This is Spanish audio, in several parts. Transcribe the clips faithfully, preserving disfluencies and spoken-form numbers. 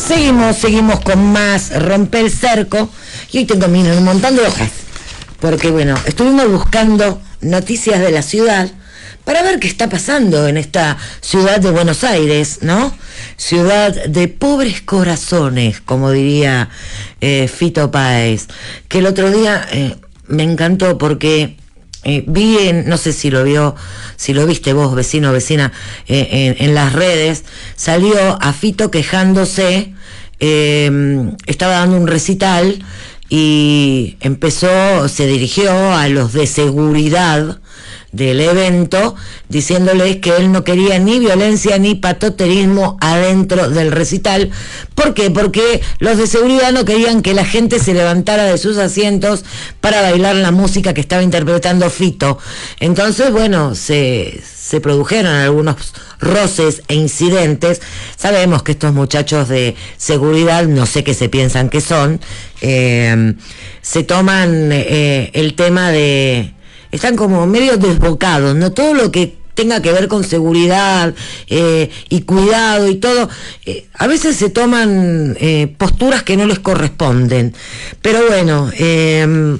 Seguimos, seguimos con más Rompe el Cerco. Y hoy tengo mira, un montón de hojas. Porque bueno, estuvimos buscando noticias de la ciudad para ver qué está pasando en esta ciudad de Buenos Aires, ¿no? Ciudad de pobres corazones, como diría eh, Fito Páez. Que el otro día eh, me encantó porque eh, vi, en, no sé si lo vio, si lo viste vos, vecino o vecina, eh, en, en las redes, salió a Fito quejándose, eh, estaba dando un recital y empezó, se dirigió a los de seguridad del evento diciéndoles que él no quería ni violencia ni patoterismo adentro del recital. ¿Por qué? Porque los de seguridad no querían que la gente se levantara de sus asientos para bailar la música que estaba interpretando Fito. Entonces, bueno, se, se produjeron algunos roces e incidentes. Sabemos que estos muchachos de seguridad, no sé qué se piensan que son, eh, se toman eh, el tema de... están como medio desbocados, ¿no? Todo lo que tenga que ver con seguridad eh, y cuidado y todo, eh, a veces se toman eh, posturas que no les corresponden. Pero bueno, eh,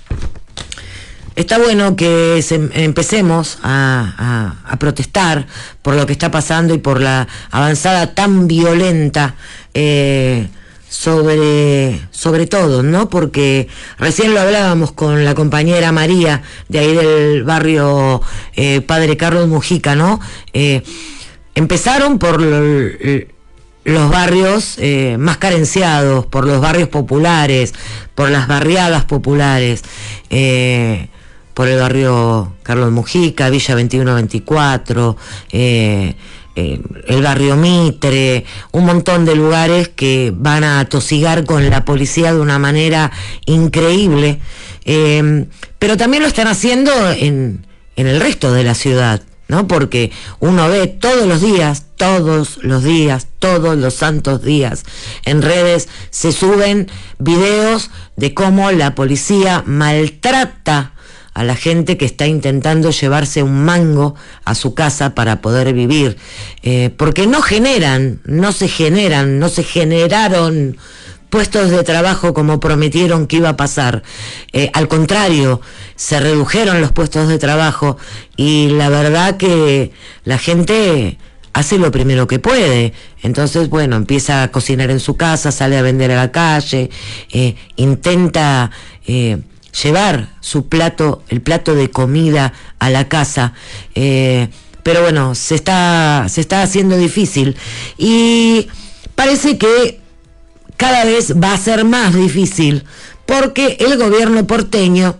está bueno que se, empecemos a, a, a protestar por lo que está pasando y por la avanzada tan violenta eh, sobre sobre todo, ¿no? Porque recién lo hablábamos con la compañera María de ahí del barrio eh, Padre Carlos Mujica, ¿no? Eh, empezaron por lo, los barrios eh, más carenciados, por los barrios populares, por las barriadas populares, eh, por el barrio Carlos Mujica, Villa veintiuno veinticuatro, eh, Eh, el barrio Mitre, un montón de lugares que van a atosigar con la policía de una manera increíble, eh, pero también lo están haciendo en, en el resto de la ciudad, ¿no? Porque uno ve todos los días, todos los días, todos los santos días, en redes se suben videos de cómo la policía maltrata a la gente que está intentando llevarse un mango a su casa para poder vivir, eh, porque no generan, no se generan, no se generaron puestos de trabajo como prometieron que iba a pasar. Eh, al contrario, se redujeron los puestos de trabajo y la verdad que la gente hace lo primero que puede. Entonces, bueno, empieza a cocinar en su casa, sale a vender a la calle, eh, intenta... Eh, llevar su plato, el plato de comida a la casa, eh, pero bueno, se está, se está haciendo difícil y parece que cada vez va a ser más difícil porque el gobierno porteño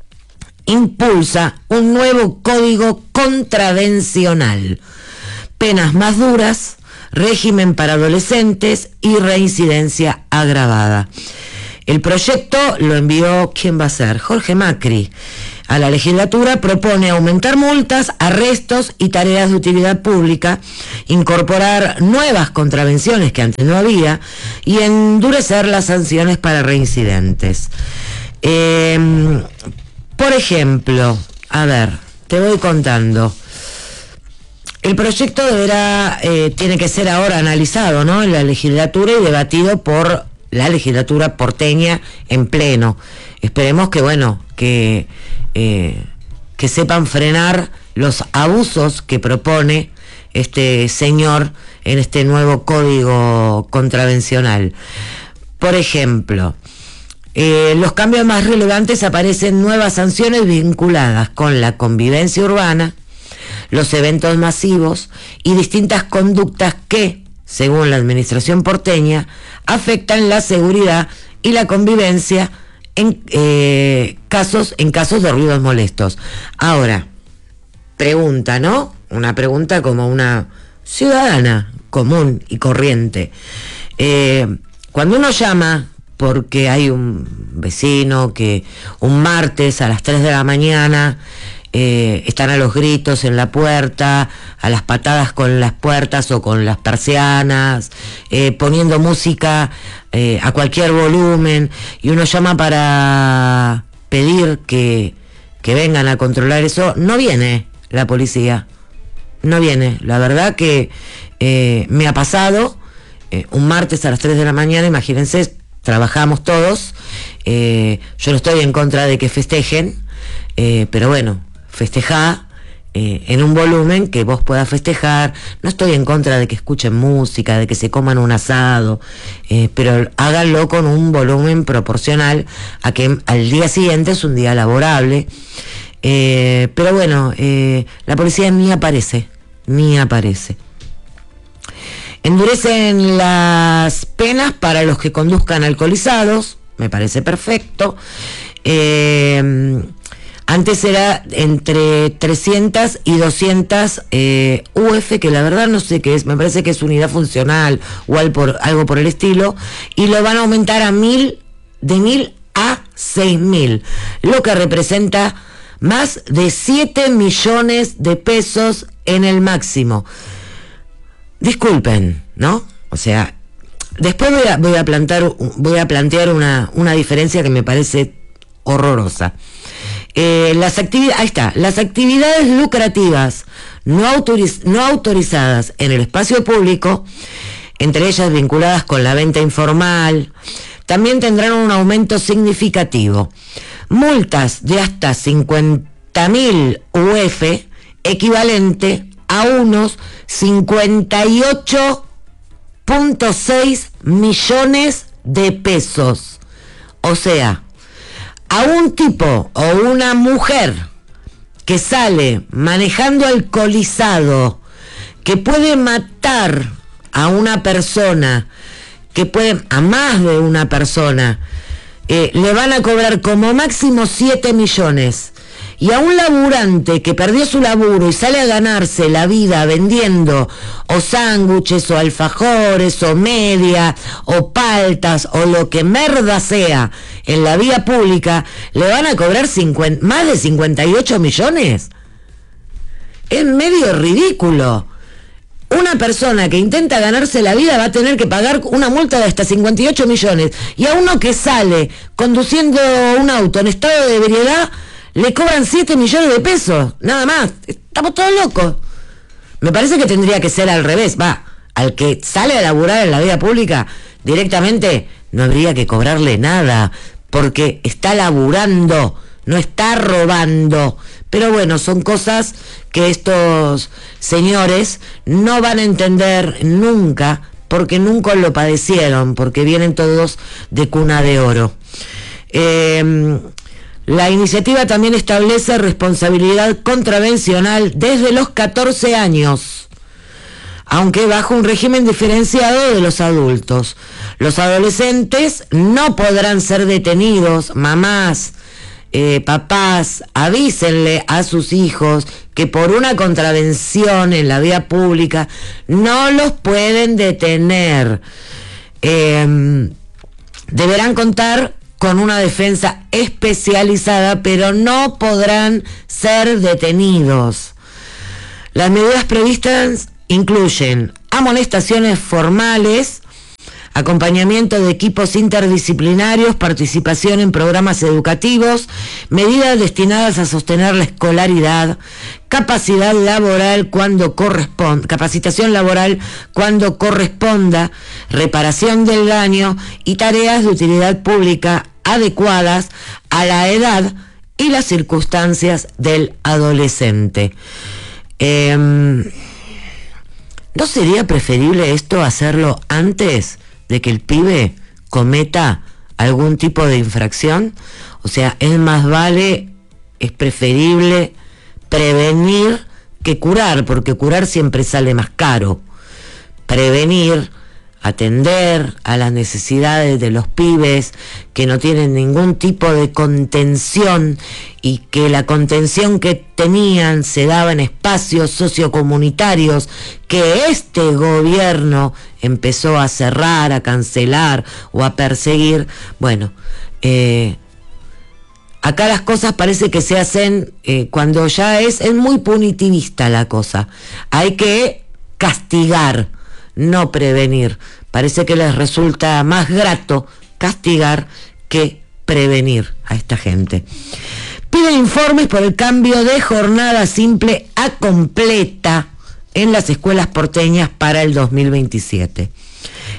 impulsa un nuevo código contravencional, penas más duras, régimen para adolescentes y reincidencia agravada. El proyecto lo envió, ¿quién va a ser? Jorge Macri. A la legislatura propone aumentar multas, arrestos y tareas de utilidad pública, incorporar nuevas contravenciones que antes no había y endurecer las sanciones para reincidentes. Eh, por ejemplo, a ver, te voy contando. El proyecto deberá, eh, tiene que ser ahora analizado, ¿no?, en la legislatura y debatido por la legislatura porteña en pleno. Esperemos que, bueno, que, eh, que sepan frenar los abusos que propone este señor en este nuevo código contravencional. Por ejemplo, eh, los cambios más relevantes: aparecen nuevas sanciones vinculadas con la convivencia urbana, los eventos masivos y distintas conductas que, según la administración porteña, afectan la seguridad y la convivencia en eh, casos en casos de ruidos molestos. Ahora, pregunta, ¿no? Una pregunta como una ciudadana común y corriente. Eh, cuando uno llama porque hay un vecino que un martes a las tres de la mañana Eh, están a los gritos en la puerta, a las patadas con las puertas o con las persianas, eh, poniendo música eh, a cualquier volumen, y uno llama para pedir que, que vengan a controlar eso, no viene la policía, no viene. La verdad que eh, me ha pasado eh, un martes a las tres de la mañana, imagínense, trabajamos todos, eh, yo no estoy en contra de que festejen, eh, pero bueno, festejá eh, en un volumen que vos puedas festejar. No estoy en contra de que escuchen música, de que se coman un asado, eh, pero háganlo con un volumen proporcional a que al día siguiente es un día laborable. Eh, pero bueno, eh, la policía ni aparece, ni aparece. Endurecen las penas para los que conduzcan alcoholizados, me parece perfecto. Eh, antes era entre trescientas y doscientas eh, U F, que la verdad no sé qué es, me parece que es unidad funcional o algo por, algo por el estilo, y lo van a aumentar a mil, de mil a seis mil, lo que representa más de siete millones de pesos en el máximo. Disculpen, ¿no? O sea, después voy a, voy a plantear, voy a plantear una, una diferencia que me parece horrorosa. Eh, las actividades, ahí está, las actividades lucrativas no, autoriz, no autorizadas en el espacio público, entre ellas vinculadas con la venta informal, también tendrán un aumento significativo. Multas de hasta cincuenta mil U F, equivalente a unos cincuenta y ocho punto seis millones de pesos. O sea, a un tipo o una mujer que sale manejando alcoholizado, que puede matar a una persona, que puede a más de una persona, eh, le van a cobrar como máximo siete millones. Y a un laburante que perdió su laburo y sale a ganarse la vida vendiendo o sándwiches o alfajores o media o paltas o lo que merda sea en la vía pública, le van a cobrar cincuenta, más de cincuenta y ocho millones. Es medio ridículo. Una persona que intenta ganarse la vida va a tener que pagar una multa de hasta cincuenta y ocho millones. Y a uno que sale conduciendo un auto en estado de ebriedad le cobran siete millones de pesos, nada más. Estamos todos locos. Me parece que tendría que ser al revés. Va, al que sale a laburar en la vida pública, directamente no habría que cobrarle nada, porque está laburando, no está robando. Pero bueno, son cosas que estos señores no van a entender nunca, porque nunca lo padecieron, porque vienen todos de cuna de oro. Eh... La iniciativa también establece responsabilidad contravencional desde los catorce años, aunque bajo un régimen diferenciado de los adultos. Los adolescentes no podrán ser detenidos. Mamás, eh, papás, avísenle a sus hijos que por una contravención en la vía pública no los pueden detener. Eh, deberán contar con una defensa especializada, pero no podrán ser detenidos. Las medidas previstas incluyen amonestaciones formales, acompañamiento de equipos interdisciplinarios, participación en programas educativos, medidas destinadas a sostener la escolaridad, capacidad laboral cuando corresponda, capacitación laboral cuando corresponda, reparación del daño y tareas de utilidad pública adecuadas a la edad y las circunstancias del adolescente. Eh, ¿No sería preferible esto hacerlo antes de que el pibe cometa algún tipo de infracción? O sea, es más vale, es preferible prevenir que curar, porque curar siempre sale más caro. Prevenir, atender a las necesidades de los pibes que no tienen ningún tipo de contención y que la contención que tenían se daba en espacios sociocomunitarios que este gobierno empezó a cerrar, a cancelar o a perseguir. Bueno, eh, acá las cosas parece que se hacen eh, cuando ya es, es muy punitivista la cosa. Hay que castigar, no prevenir. Parece que les resulta más grato castigar que prevenir a esta gente. Piden informes por el cambio de jornada simple a completa en las escuelas porteñas para el dos mil veintisiete.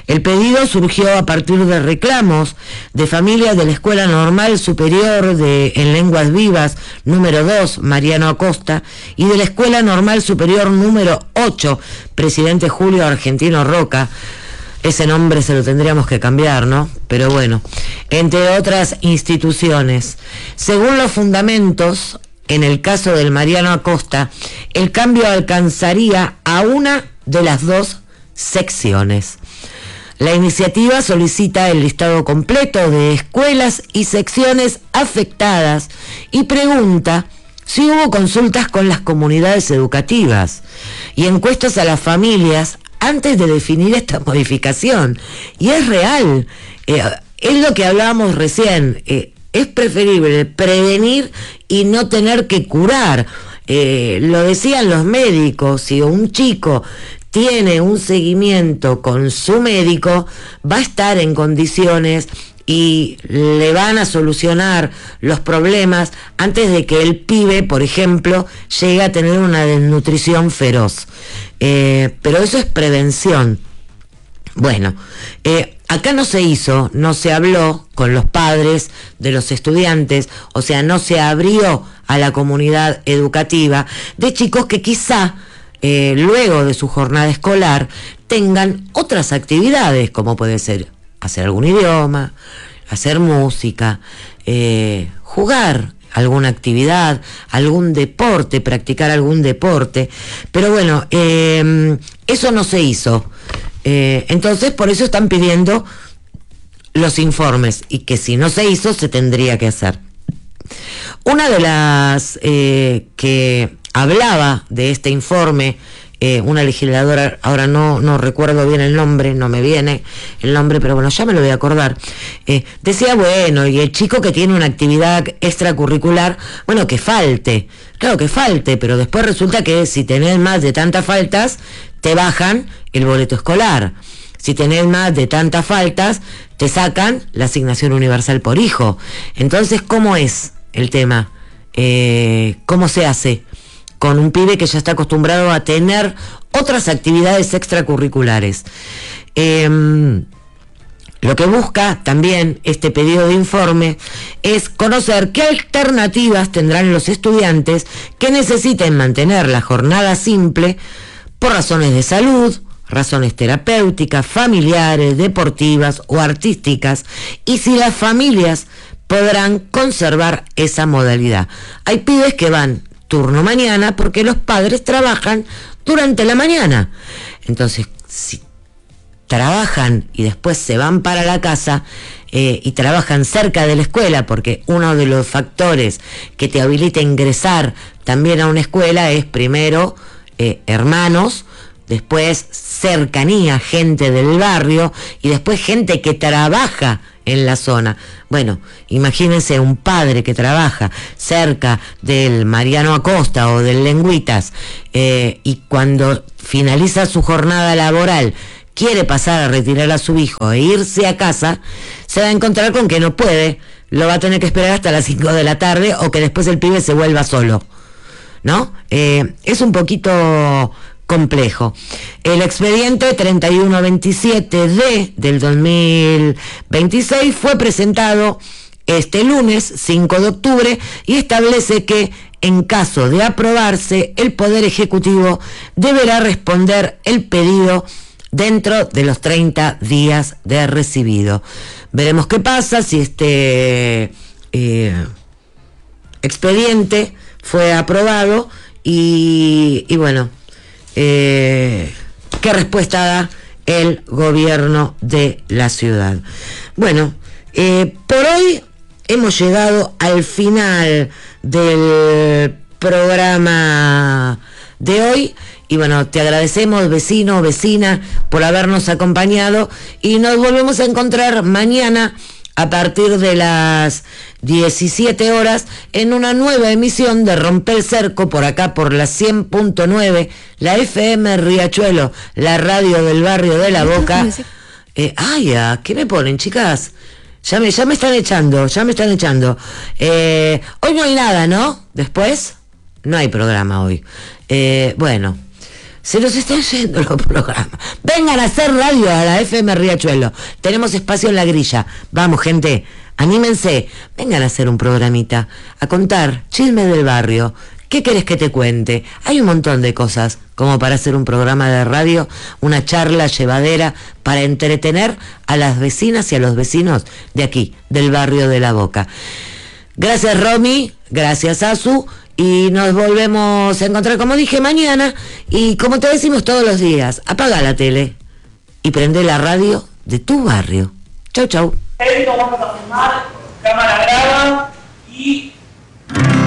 El pedido surgió a partir de reclamos de familias de la Escuela Normal Superior de, en Lenguas Vivas número dos, Mariano Acosta, y de la Escuela Normal Superior número ocho, Presidente Julio Argentino Roca. Ese nombre se lo tendríamos que cambiar, ¿no? Pero bueno, entre otras instituciones. Según los fundamentos, en el caso del Mariano Acosta, el cambio alcanzaría a una de las dos secciones. La iniciativa solicita el listado completo de escuelas y secciones afectadas y pregunta si hubo consultas con las comunidades educativas y encuestas a las familias antes de definir esta modificación. Y es real, eh, es lo que hablábamos recién, eh, es preferible prevenir y no tener que curar. Eh, lo decían los médicos, si un chico tiene un seguimiento con su médico, va a estar en condiciones y le van a solucionar los problemas antes de que el pibe, por ejemplo, llegue a tener una desnutrición feroz. Eh, pero eso es prevención. Bueno, eh, acá no se hizo, no se habló con los padres de los estudiantes, o sea, no se abrió a la comunidad educativa de chicos que quizá eh, luego de su jornada escolar tengan otras actividades, como puede ser hacer algún idioma, hacer música, eh, jugar alguna actividad, algún deporte, practicar algún deporte. Pero bueno, eh, eso no se hizo. Eh, entonces, por eso están pidiendo los informes y que si no se hizo, se tendría que hacer. Una de las eh, que hablaba de este informe, eh, una legisladora, ahora no, no recuerdo bien el nombre, no me viene el nombre, pero bueno, ya me lo voy a acordar, eh, decía, bueno, y el chico que tiene una actividad extracurricular, bueno, que falte, claro que falte, pero después resulta que si tenés más de tantas faltas, te bajan el boleto escolar. Si tenés más de tantas faltas, te sacan la asignación universal por hijo. Entonces, ¿cómo es el tema? Eh, ¿Cómo se hace con un pibe que ya está acostumbrado a tener otras actividades extracurriculares? Eh, lo que busca también este pedido de informe es conocer qué alternativas tendrán los estudiantes que necesiten mantener la jornada simple por razones de salud, razones terapéuticas, familiares, deportivas o artísticas, y si las familias podrán conservar esa modalidad. Hay pibes que van turno mañana porque los padres trabajan durante la mañana. Entonces, si trabajan y después se van para la casa eh, y trabajan cerca de la escuela, porque uno de los factores que te habilita a ingresar también a una escuela es primero eh, hermanos, después cercanía, gente del barrio y después gente que trabaja en la zona. Bueno, imagínense un padre que trabaja cerca del Mariano Acosta o del Lengüitas eh, y cuando finaliza su jornada laboral quiere pasar a retirar a su hijo e irse a casa, se va a encontrar con que no puede, lo va a tener que esperar hasta las cinco de la tarde o que después el pibe se vuelva solo, ¿no? Eh, es un poquito complejo. El expediente treinta y uno veintisiete D del dos mil veintiséis fue presentado este lunes cinco de octubre y establece que en caso de aprobarse, el Poder Ejecutivo deberá responder el pedido dentro de los treinta días de recibido. Veremos qué pasa si este eh, expediente fue aprobado y, y bueno, Eh, qué respuesta da el gobierno de la ciudad. Bueno, eh, por hoy hemos llegado al final del programa de hoy y bueno, te agradecemos, vecino, vecina, por habernos acompañado y nos volvemos a encontrar mañana a partir de las diecisiete horas en una nueva emisión de Rompe el Cerco por acá por la cien punto nueve, la F M Riachuelo, la radio del barrio de La Boca. Eh, ay, ¿qué me ponen, chicas? Ya me, ya me están echando, ya me están echando. Eh, hoy no hay nada, ¿no? Después no hay programa hoy. Eh, bueno, Se nos están yendo los programas. Vengan a hacer radio a la F M Riachuelo. Tenemos espacio en la grilla. Vamos, gente, anímense. Vengan a hacer un programita, a contar chismes del barrio. ¿Qué querés que te cuente? Hay un montón de cosas como para hacer un programa de radio, una charla llevadera para entretener a las vecinas y a los vecinos de aquí, del barrio de La Boca. Gracias, Romy. Gracias, Azu. Y nos volvemos a encontrar, como dije, mañana. Y como te decimos todos los días, apaga la tele y prende la radio de tu barrio. Chau, chau. Vamos a filmar, cámara graba y...